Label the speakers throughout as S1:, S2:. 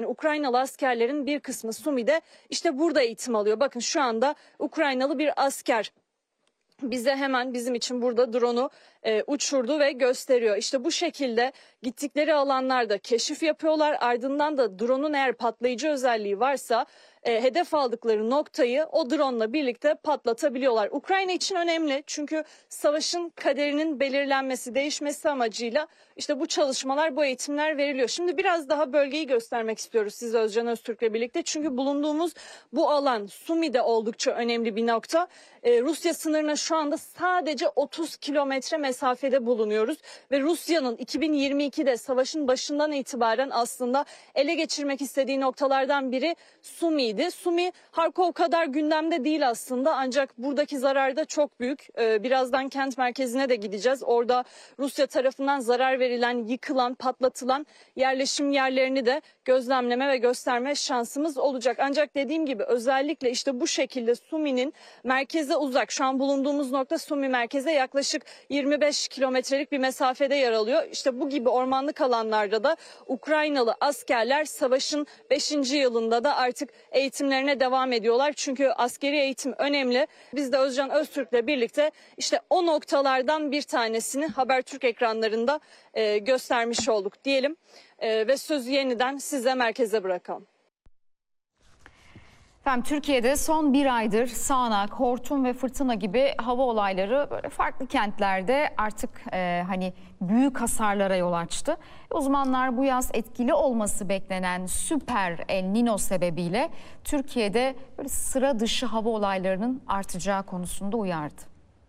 S1: Ukraynalı askerlerin bir kısmı Sumi'de işte burada eğitim alıyor. Bakın şu anda Ukraynalı bir asker bize hemen bizim için burada drone'u uçurdu ve gösteriyor. İşte bu şekilde gittikleri alanlarda keşif yapıyorlar. Ardından da drone'un eğer patlayıcı özelliği varsa hedef aldıkları noktayı o drone'la birlikte patlatabiliyorlar. Ukrayna için önemli çünkü savaşın kaderinin belirlenmesi, değişmesi amacıyla işte bu çalışmalar, bu eğitimler veriliyor. Şimdi biraz daha bölgeyi göstermek istiyoruz size Özcan Öztürk'le birlikte. Çünkü bulunduğumuz bu alan Sumi'de oldukça önemli bir nokta. Rusya sınırına şu anda sadece 30 kilometre mesafede bulunuyoruz. Ve Rusya'nın 2022'de savaşın başından itibaren aslında ele geçirmek istediği noktalardan biri Sumi'ydi. Sumi, Harkov kadar gündemde değil aslında ancak buradaki zarar da çok büyük. Birazdan kent merkezine de gideceğiz. Orada Rusya tarafından zarar verilen, yıkılan, patlatılan yerleşim yerlerini de gözlemleme ve gösterme şansımız olacak. Ancak dediğim gibi özellikle işte bu şekilde Sumi'nin merkeze uzak, şu an bulunduğumuz nokta Sumi merkeze yaklaşık 25 kilometrelik bir mesafede yer alıyor. İşte bu gibi ormanlık alanlarda da Ukraynalı askerler savaşın 5. yılında da artık eğitimlerine devam ediyorlar. Çünkü askeri eğitim önemli. Biz de Özcan Öztürk'le birlikte işte o noktalardan bir tanesini Habertürk ekranlarında göstermiş olduk diyelim. Ve sözü yeniden size merkeze bırakalım.
S2: Efendim, Türkiye'de son bir aydır sağanak, hortum ve fırtına gibi hava olayları böyle farklı kentlerde artık hani büyük hasarlara yol açtı. Uzmanlar bu yaz etkili olması beklenen süper El Niño sebebiyle Türkiye'de böyle sıra dışı hava olaylarının artacağı konusunda uyardı.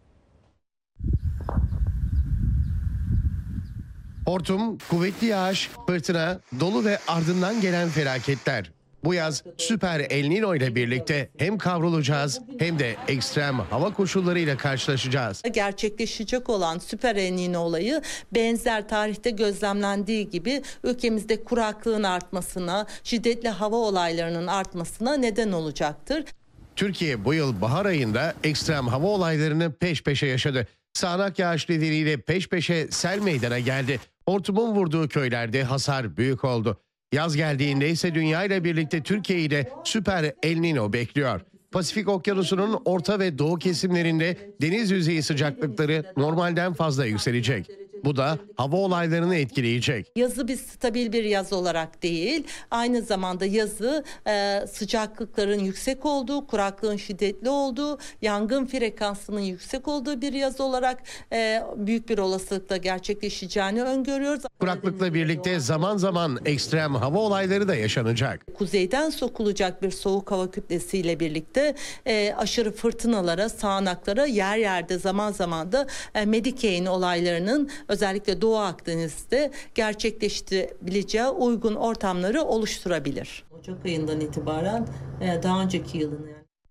S3: Hortum, kuvvetli yağış, fırtına, dolu ve ardından gelen felaketler. Bu yaz süper El Niño ile birlikte hem kavrulacağız hem de ekstrem hava koşullarıyla karşılaşacağız.
S4: Gerçekleşecek olan süper El Niño olayı benzer tarihte gözlemlendiği gibi ülkemizde kuraklığın artmasına, şiddetli hava olaylarının artmasına neden olacaktır.
S3: Türkiye bu yıl bahar ayında ekstrem hava olaylarını peş peşe yaşadı. Sağanak yağış nedeniyle peş peşe sel meydana geldi. Hortumun vurduğu köylerde hasar büyük oldu. Yaz geldiğinde ise dünya ile birlikte Türkiye'yi de süper El Niño bekliyor. Pasifik Okyanusu'nun orta ve doğu kesimlerinde deniz yüzeyi sıcaklıkları normalden fazla yükselecek. Bu da hava olaylarını etkileyecek.
S4: Yazı biz stabil bir yaz olarak değil, aynı zamanda yazı sıcaklıkların yüksek olduğu, kuraklığın şiddetli olduğu, yangın frekansının yüksek olduğu bir yaz olarak büyük bir olasılıkla gerçekleşeceğini öngörüyoruz.
S3: Kuraklıkla birlikte zaman zaman ekstrem hava olayları da yaşanacak.
S4: Kuzeyden sokulacak bir soğuk hava kütlesiyle birlikte aşırı fırtınalara, sağanaklara, yer yerde zaman zaman da Medicane olaylarının özellikle Doğu Akdeniz'de gerçekleştirebileceği uygun ortamları oluşturabilir. Ocak ayından itibaren daha önceki yılın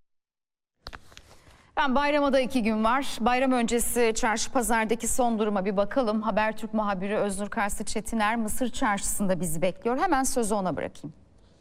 S2: Bayrama da 2 gün var. Bayram öncesi çarşı pazardaki son duruma bir bakalım. Habertürk muhabiri Öznur Karslı Çetiner Mısır Çarşısı'nda bizi bekliyor. Hemen sözü ona bırakayım.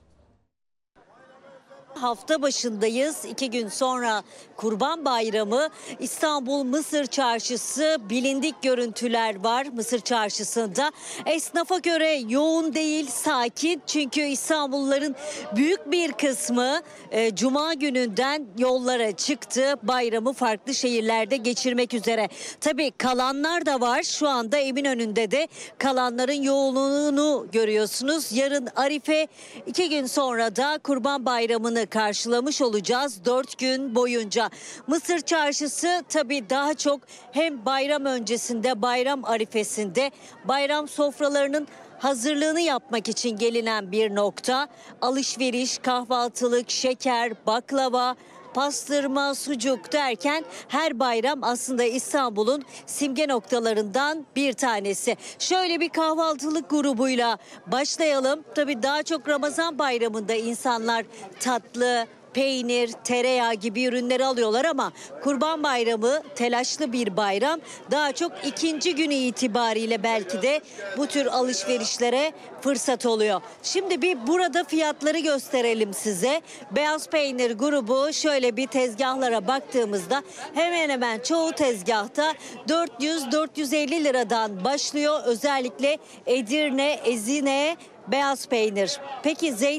S5: Hafta başındayız. 2 gün sonra Kurban Bayramı. İstanbul Mısır Çarşısı, bilindik görüntüler var Mısır Çarşısı'nda. Esnafa göre yoğun değil, sakin. Çünkü İstanbulluların büyük bir kısmı Cuma gününden yollara çıktı. Bayramı farklı şehirlerde geçirmek üzere. Tabii kalanlar da var. Şu anda Eminönü'nde de kalanların yoğunluğunu görüyorsunuz. Yarın Arife, 2 gün sonra da Kurban Bayramı'nı karşılamış olacağız 4 gün boyunca. Mısır Çarşısı tabii daha çok hem bayram öncesinde, bayram arifesinde, bayram sofralarının hazırlığını yapmak için gelinen bir nokta. Alışveriş, kahvaltılık, şeker, baklava, pastırma, sucuk derken her bayram aslında İstanbul'un simge noktalarından bir tanesi. Şöyle bir kahvaltılık grubuyla başlayalım. Tabii daha çok Ramazan bayramında insanlar tatlı, peynir, tereyağı gibi ürünleri alıyorlar ama Kurban Bayramı telaşlı bir bayram. Daha çok ikinci günü itibariyle belki de bu tür alışverişlere fırsat oluyor. Şimdi bir burada fiyatları gösterelim size. Beyaz peynir grubu şöyle bir tezgahlara baktığımızda hemen hemen çoğu tezgahta 400-450 liradan başlıyor. Özellikle Edirne, Ezine beyaz peynir. Peki zeytin